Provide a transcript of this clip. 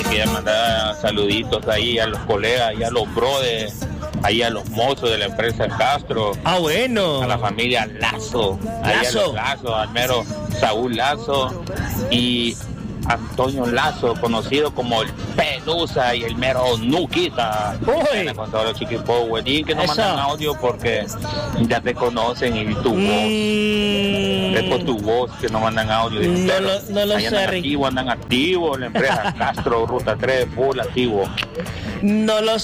quería mandar saluditos ahí a los colegas, y a los brothers, ahí a los mozos de la empresa Castro. Ah, bueno. A la familia Lazo. Ahí a los Lazo, al mero Saúl Lazo y Antonio Lazo, conocido como el Pelusa y el mero Nuquita. Con todos los chiquipos, güey, que no mandan audio porque ya te conocen y tu voz. Es por tu voz que no mandan audio. No lo sé, Ricky. Andan activos, la empresa Castro, Ruta 3, full activo. No lo